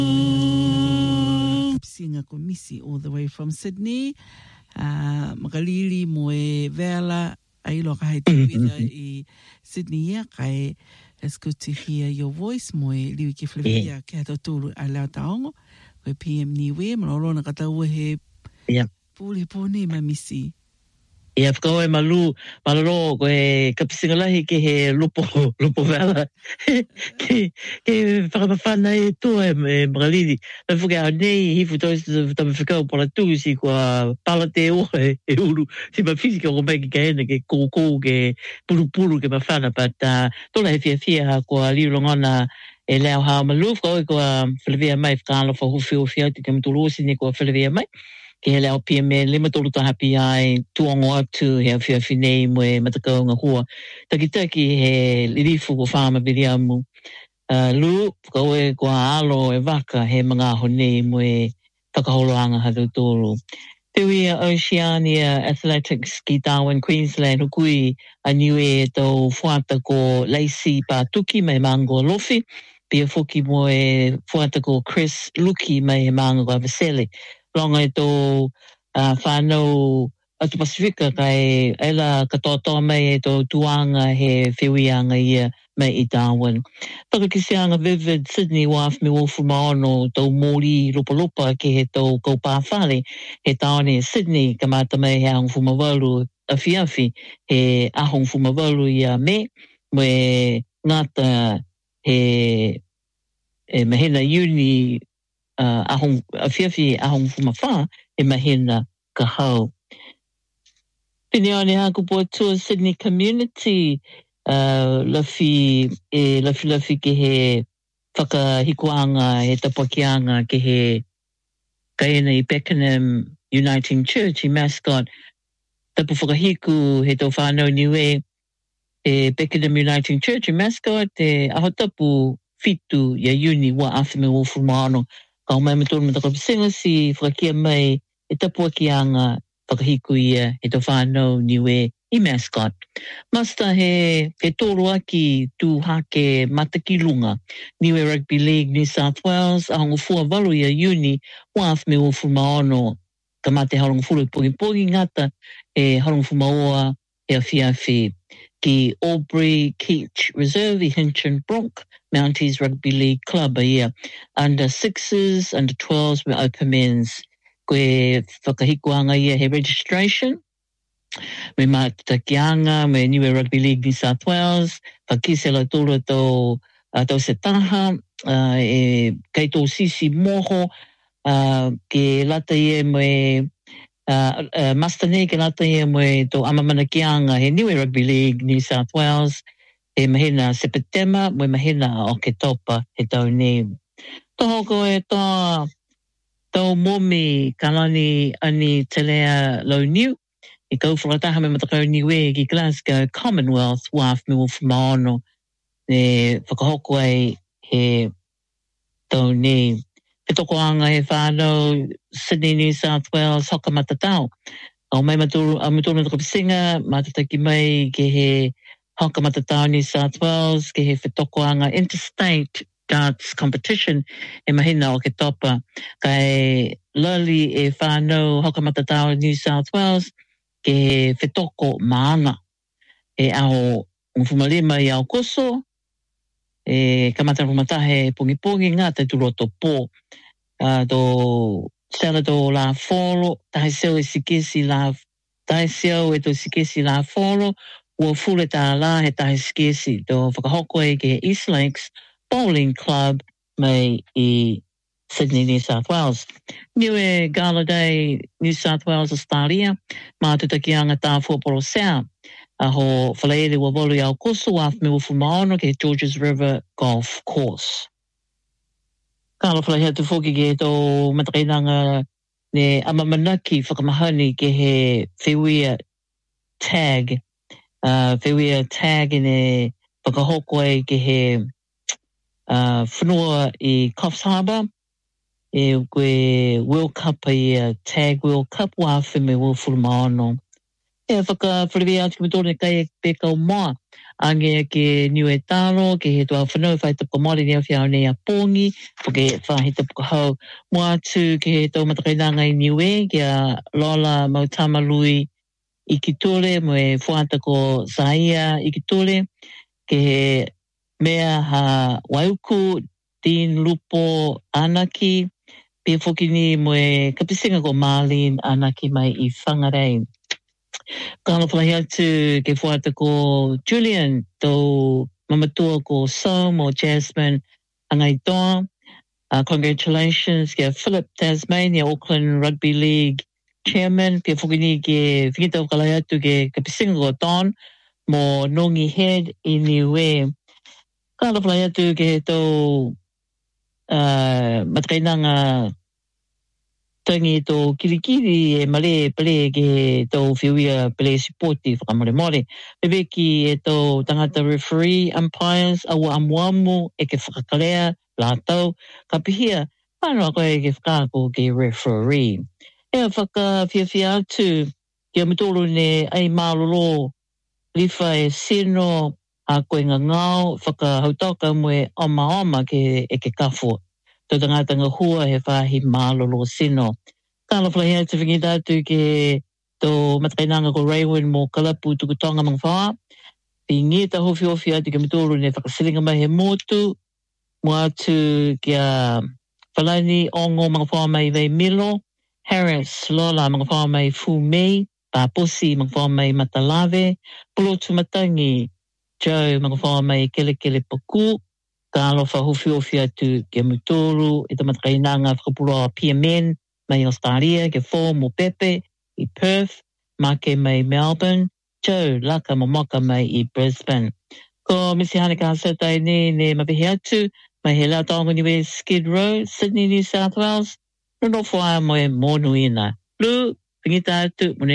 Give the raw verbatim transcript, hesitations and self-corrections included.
Singa ko Missy all the way from Sydney. Uh, makalili mo e vela ai lo ka hai tuida i Sydney ia kai it's good to hear your voice mo e liwi ke flevia ke ato tulu a lao taongo koe P M niwe mo rona ka tau he yeah puli poni ma Missy. Ia whakaoe malu, malaro koe kapisingalahi ke he lupo, lupo vela. ke, ke whakamawhana e tua e magaliri. Nau whuke a nei hifu tois tama whakao pora tuusi kua pala te oa e, e uru. Si ma fisika o mai ki ka ena ke kōkō ke puru puru ke mawhana. But uh, tola he fia fia kua liurongona e leo hao malu. Whakaoe kua whalewea mai whakaalo whahuwhi o fia te kamatulosi ni kua whalewea mai. Ke hele au P M E lima tolu ta happy ai tuongo atu he awhia whinei mo e matakau ngā hua. Takitaki he lirifu ko whama biriamu. Uh, Lu, whakaoe kua alo e waka he mga honei mo e whakaholoanga hatu tōru. Te wia Oceania Athletics ki Darwin, Queensland, hukui a niwe e tau whuata ko Lacey Patuki mai mango lofi. Pia whuki mo e whuata ko Chris Luki mai mango avasele. Longa e tō uh, whānau atu Pasifika kai ela katoa mai e tō tuanga he whiwianga ia mai i Darwin. Whakakisianga Vivid Sydney waf me wofu maono tō mōri lupa lupa ke he tō kaupāwhale he taone Sydney ka mata mai he ahong fumawalu a fiafi he ahong fumawalu ia me mo e ngata he e mahina uni Uh, ahong afiafi ahong fumawha e mahina ka hau. Pini ane haku po tua Sydney Community uh, lafi e lafi lafi ke he whakahikuanga he tapakianga ke he kaena i Beckenham Uniting Church i Mascot. Tapu whakahiku he tō whānau niwe e Beckenham Uniting Church i Mascot e ahotapu fitu ia uni wa awhime o fumano. Kau mai matoro mataka pisinga si whakakia mai e tapua ki anga whakahiku ia e to whanau niwe i Mascot. Masta he, he tōro aki tū hake matakilunga niwe Rugby League New South Wales ahongo fua walu ia uni waf me o fumaono ka mate harongo fulu pogi pogi ngata e harongo fumaoa e a fiafi ki Albury Keach Reserve i Hinchin Bronk Mounties Rugby League Club a year. Under sixes, under twelves, with open men's. Koe whakahikuanga ia he registration. Me matakianga, me niwe Rugby League New South Wales. Whakisela tōra tō, uh, tō se taha, uh, e kei tō sisi moho, uh, ke lata ia me uh, uh, Mastane ke lata ia me tō amamanakianga he niwe Rugby League New South Wales. E mahina sepetema, mo mahina o ke topa he tau nei. Toho ko e tō, tō momi kalani ani telea lau niu. I kau whakataha me matakau niwe ki Glasgow Commonwealth waf me wolf maono. Ne whakahoko ai he tau nei. He toko anga he whānau Sydney, New South Wales, hoka matatau. Au mai maturu, au maturu mataka pisinga, matataki mai ke he hoka matatau New South Wales, ke he whetokoanga interstate darts competition e mahina o ke topa. Kai lali e whānau hoka matatau New South Wales, ke he whetoko maanga. E ao ngwhumalima i ao koso, e kamata rumatahe pungi pungi ngā te turoto pō. Uh, do sela do la folo, tahe seo e sikesi la, tahe seo e to sikesi la folo, ua fule tā la he tahe sikesi do whakahoko e ke East Lakes Bowling Club mai i Sydney, New South Wales. Niue Gala Day, New South Wales, Australia, mātutaki anga tā Fuaporo Sao. Aho whaleere wa wolu i au koso af me ufu maono ke Georges River Golf Course. Kāla whalai hatu whoki ke tō matakainanga ne amamanaki whakamahani ke he whiwia tag. Uh, whiwia tag ine whakahoko ai ke he uh, whanua i Coffs Harbour. E koe World Cup i uh, tag World Cup wa me ufu maono. E whaka whiriwea atu mtore kai pe kau moa. Ange ke niue taro, ke he tua whanau whai tapuka mori ni au whiau nei a pōngi, ke whahi tapuka hau. Moa atu ke he tau matakainanga i niue, ke a Lola Mautamalui i ki tore, mo e whuata ko Saia i ki tore, ke he mea ha waiuku, Dean Lupo Anaki, pe whokini mo e kapisinga ko Marlene Anaki mai i whangarei. Kāna whalahi atu ke whuata ko Julian, tō mamatua ko Som o Jasmine Angai Toa. Uh, congratulations ke Philip Tasmania, Auckland Rugby League Chairman, ke whukini ke whikita whalahi atu ke kapisinga ko Don, mo Nongi Head i niue. Kāna whalahi atu ke tō uh, matakainanga tangi tō kirikiri e male pele ke tō whiuia pele supporti whakamore more. Pepe ki e tō tangata referee umpires awa amuamu e ke whakakarea lātau. Ka pihia, whanau koe e ke whakako ke referee. Ea whaka whiawhia atu ki amatoro ne ai mālolo liwha e sino a koe ngā ngāo whaka hautauka mwe oma oma ke e ke kafo. Tō tangata ngā hua he whahi mālolo sino. Kāna whalahi atu whingita atu ke tō matakainanga ko Raywin mō kalapu tukutonga mga whaa. Pi ngita hofi hofi atu ke mtoro ne whakasilinga mai he motu. Mo atu ki a whalaini ongo mga whaa mai vei Milo. Harris Lola mga whaa mai Fu Mei. Paposi mga whaa mai Matalave. Pulotu Matangi Joe mga whaa mai Kele Kele Paku. Kāna whahofi hofi atu ke mtoro e tā matakainanga whakapuroa P M N. Mai Australia, ke Fo mo Pepe i Perth, Make mai Melbourne, Joe Laka Momoka mai i Brisbane. Ko Missy Hanika Satai ne ne mapihi atu, mai he la taongo niwe Skid Row, Sydney, New South Wales, no no whaia mo e monuina. Lu, pingita atu,